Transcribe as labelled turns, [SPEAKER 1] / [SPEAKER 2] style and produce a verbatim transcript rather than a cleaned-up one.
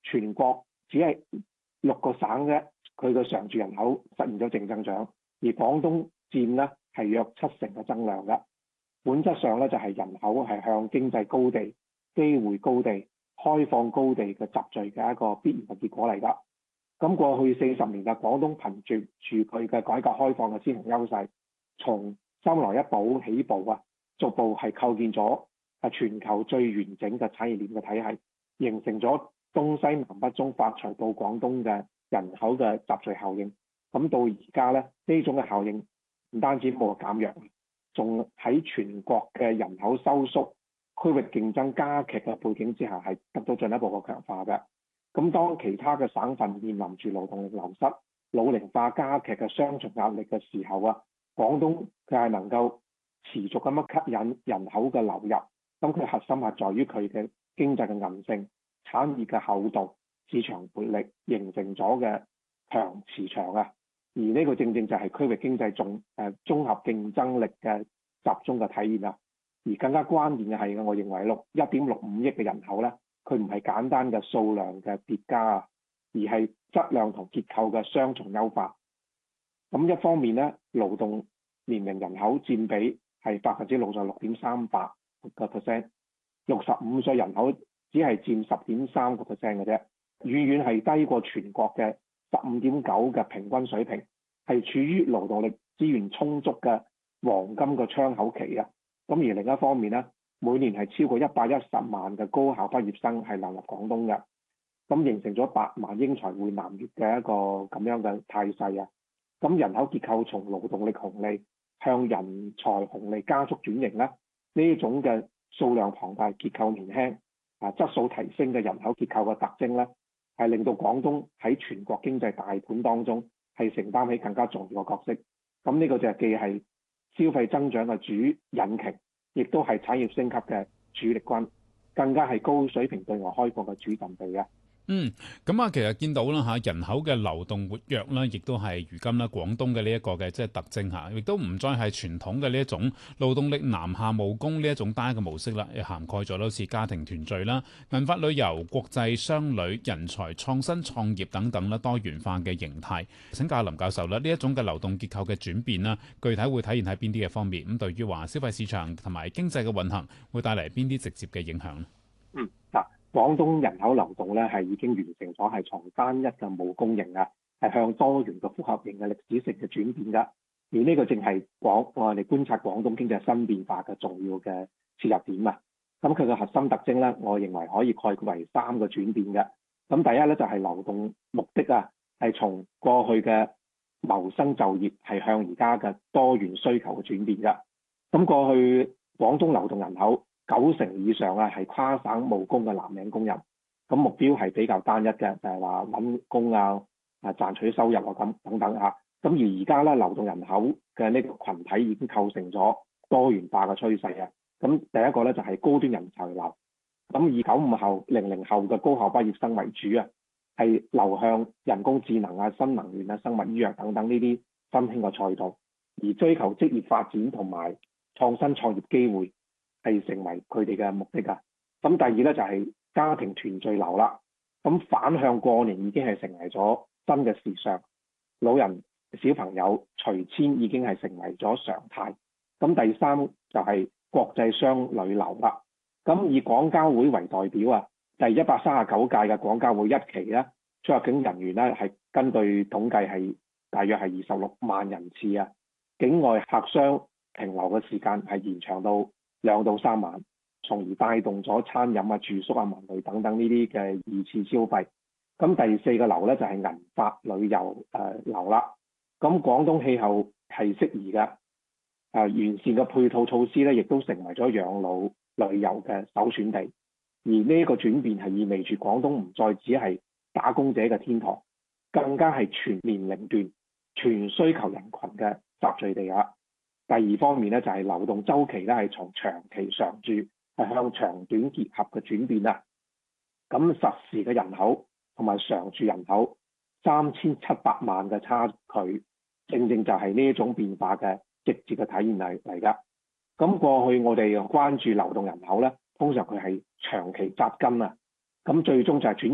[SPEAKER 1] 全國只係六個省嘅佢嘅常住人口實現咗正增長，而廣東佔咧係約七成嘅增量嘅。本質上咧就係人口係向經濟高地、機會高地、開放高地嘅集聚嘅一個必然嘅結果嚟㗎。咁過去四十年嘅廣東憑住住佢嘅改革開放嘅先行優勢，從三來一補起步啊，逐步係構建咗係全球最完整嘅產業鏈嘅體系，形成咗東西南北中發財到廣東嘅人口嘅集聚效應。咁到而家咧，呢種嘅效應唔單止冇減弱，仲喺全國嘅人口收縮、區域競爭加劇嘅背景之下，係得到進一步嘅強化嘅。咁當其他嘅省份面臨住勞動力流失、老齡化加劇嘅雙重壓力嘅時候啊，廣東佢係能夠持續咁樣吸引人口嘅流入。咁佢核心係在於佢嘅經濟嘅韌性、產業嘅厚度、市場活力形成咗嘅強磁場啊。而呢個正正就係區域經濟綜誒綜合競爭力嘅集中嘅體現啊。而更加關鍵嘅係，我認為六一點六五億嘅人口咧，佢唔係簡單嘅數量嘅疊加啊，而係質量同結構嘅雙重優化。咁一方面咧，勞動年齡人口佔比係百分之六十六點三八個 percent， 六十五歲人口只係佔十點三個 percent 嘅啫，遠遠係低過全國嘅十五點九嘅平均水平，係處於勞動力資源充足嘅黃金嘅窗口期啊。咁而另一方面咧，每年係超過一百一十萬嘅高校畢業生係流入廣東嘅，咁形成咗百萬英才匯南粵嘅一個咁樣嘅態勢啊。咁人口結構從勞動力紅利向人才紅利加速轉型咧，呢種嘅數量龐大、結構年輕、啊質素提升嘅人口結構嘅特徵咧，係令到廣東喺全國經濟大盤當中係承擔起更加重要嘅角色。咁呢個就係既係消費增長嘅主引擎，亦都係產業升級嘅主力軍，更加係高水平對外開放嘅主陣地啊！
[SPEAKER 2] 嗯，咁啊，其實見到啦嚇，人口嘅流動活躍啦，亦都係如今啦廣東嘅呢一個嘅即係特徵嚇，亦都唔再係傳統嘅呢一種勞動力南下務工呢一種單一嘅模式啦，亦涵蓋咗好似家庭團聚啦、銀髮旅遊、國際商旅、人才創新創業等等啦，多元化嘅形態。請教林教授啦，呢一種嘅流動結構嘅轉變啦，具體會體現喺邊啲嘅方面？咁對於話消費市場同埋經濟嘅運行，會帶嚟邊啲直接嘅影響呢？
[SPEAKER 1] 嗯，嗱，廣東人口流動咧係已經完成咗係從單一嘅務工型啊，係向多元嘅複合型嘅歷史性嘅轉變㗎。而呢個正係廣我哋觀察廣東經濟新變化嘅重要嘅切入點啊。咁佢嘅核心特徵咧，我認為可以概括為三個轉變嘅。咁第一咧就係流動目的啊，係從過去嘅謀生就業係向而家嘅多元需求嘅轉變㗎。咁過去廣東流動人口九成以上啊，係跨省務工嘅藍領工人，咁目標係比較單一嘅，就係話揾工啊、啊賺取收入啊咁等等嚇。咁而而家咧，流動人口嘅呢個群體已經構成咗多元化嘅趨勢啊。咁第一個咧就係高端人才流，咁以九五後、零零後嘅高校畢業生為主啊，係流向人工智能啊、新能源啊、生物醫藥等等呢啲新興嘅賽道，而追求職業發展同埋創新創業機會，係成為佢哋嘅目的啊！咁第二咧就係家庭團聚流啦，咁反向過年已經係成為咗新嘅時尚，老人小朋友隨遷已經係成為咗常態。咁第三就係國際商旅流啦，咁以廣交會為代表啊，第一百三十九屆嘅廣交會一期咧，出入境人員咧係根據統計係大約係二十六萬人次啊，境外客商停留嘅時間係延長到兩到三晚，從而帶動咗餐飲啊、住宿啊、文旅等等呢啲嘅二次消費。咁第四個流咧就係銀髮旅遊誒流啦。咁廣東氣候係適宜嘅，誒、呃、完善嘅配套措施咧，亦都成為咗養老旅遊嘅首選地。而呢個轉變係意味住廣東唔再只係打工者嘅天堂，更加係全年齡段、全需求人群嘅集聚地啊！第二方面咧就係流動周期咧係從長期常住係向長短結合嘅轉變啦。咁實時嘅人口同埋常住人口三千七百萬嘅差距，正正就係呢一種變化嘅直接嘅體現嚟嚟㗎。咁過去我哋關注流動人口咧，通常佢係長期紮根啊，咁最終就係轉